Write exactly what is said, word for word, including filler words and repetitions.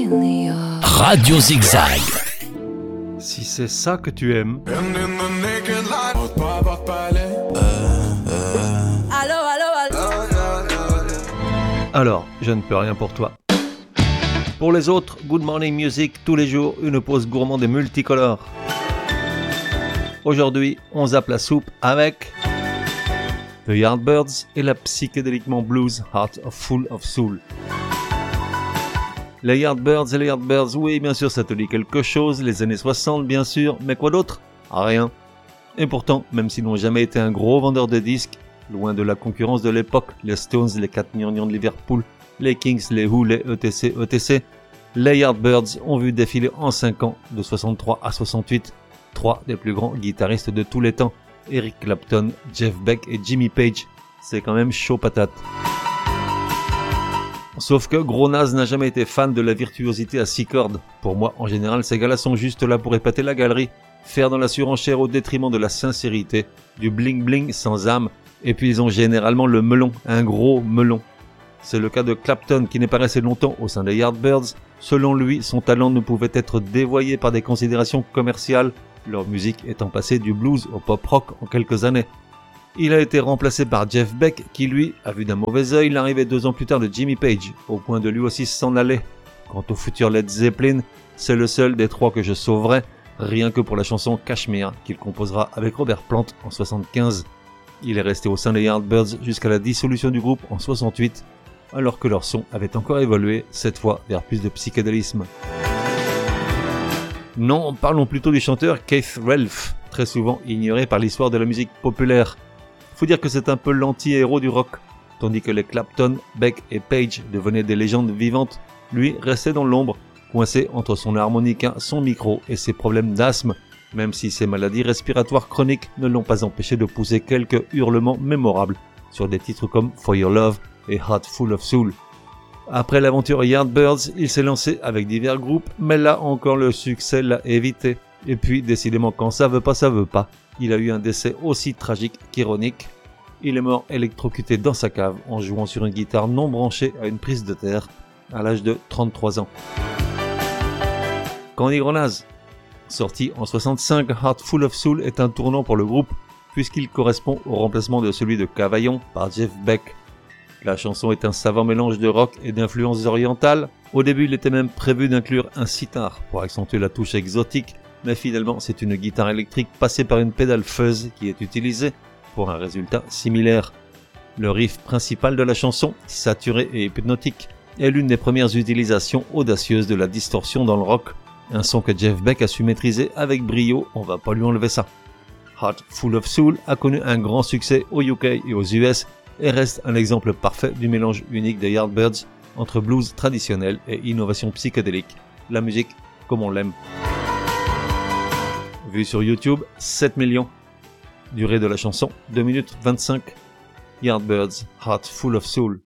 Radio Zigzag. Si c'est ça que tu aimes. Alors, je ne peux rien pour toi. Pour les autres, Good Morning Music, tous les jours, une pause gourmande et multicolore. Aujourd'hui, on zappe la soupe avec The Yardbirds et la psychédéliquement blues Heart of Full of Soul. Les Yardbirds et les Yardbirds, oui, bien sûr, ça te dit quelque chose, les années soixante, bien sûr, mais quoi d'autre ? Rien. Et pourtant, même s'ils n'ont jamais été un gros vendeur de disques, loin de la concurrence de l'époque, les Stones, les quatre Gnangnans de Liverpool, les Kings, les Who, les E T C, E T C, les Yardbirds ont vu défiler en cinq ans, de soixante-trois à soixante-huit, trois des plus grands guitaristes de tous les temps, Eric Clapton, Jeff Beck et Jimmy Page. C'est quand même chaud patate. Sauf que Gros Naz n'a jamais été fan de la virtuosité à six cordes. Pour moi, en général, ces gars-là sont juste là pour épater la galerie, faire dans la surenchère au détriment de la sincérité, du bling-bling sans âme, et puis ils ont généralement le melon, un gros melon. C'est le cas de Clapton qui n'est pas resté longtemps au sein des Yardbirds. Selon lui, son talent ne pouvait être dévoyé par des considérations commerciales, leur musique étant passée du blues au pop-rock en quelques années. Il a été remplacé par Jeff Beck qui, lui, a vu d'un mauvais œil l'arrivée deux ans plus tard de Jimmy Page, au point de lui aussi s'en aller. Quant au futur Led Zeppelin, c'est le seul des trois que je sauverai, rien que pour la chanson Kashmir qu'il composera avec Robert Plant en soixante-quinze. Il est resté au sein des Yardbirds jusqu'à la dissolution du groupe en soixante-huit, alors que leur son avait encore évolué, cette fois vers plus de psychédélisme. Non, parlons plutôt du chanteur Keith Relf, très souvent ignoré par l'histoire de la musique populaire. Faut dire que c'est un peu l'anti-héros du rock, tandis que les Clapton, Beck et Page devenaient des légendes vivantes, lui restait dans l'ombre, coincé entre son harmonica, son micro et ses problèmes d'asthme, même si ses maladies respiratoires chroniques ne l'ont pas empêché de pousser quelques hurlements mémorables sur des titres comme For Your Love et Heart Full of Soul. Après l'aventure Yardbirds, il s'est lancé avec divers groupes, mais là encore le succès l'a évité. Et puis, décidément, quand ça veut pas, ça veut pas. Il a eu un décès aussi tragique qu'ironique. Il est mort électrocuté dans sa cave en jouant sur une guitare non branchée à une prise de terre à l'âge de trente-trois ans. Quand on dit Gros Naz, sorti en soixante-cinq, Heart Full of Soul est un tournant pour le groupe puisqu'il correspond au remplacement de celui de Cavaillon par Jeff Beck. La chanson est un savant mélange de rock et d'influences orientales. Au début, il était même prévu d'inclure un sitar pour accentuer la touche exotique, mais finalement, c'est une guitare électrique passée par une pédale fuzz qui est utilisée pour un résultat similaire. Le riff principal de la chanson, saturé et hypnotique, est l'une des premières utilisations audacieuses de la distorsion dans le rock, un son que Jeff Beck a su maîtriser avec brio, on va pas lui enlever ça. Heart Full of Soul a connu un grand succès au U K et aux U S et reste un exemple parfait du mélange unique des Yardbirds entre blues traditionnel et innovation psychédélique, la musique comme on l'aime. Vu sur YouTube, sept millions. Durée de la chanson, deux minutes vingt-cinq. Yardbirds, Heart Full of Soul.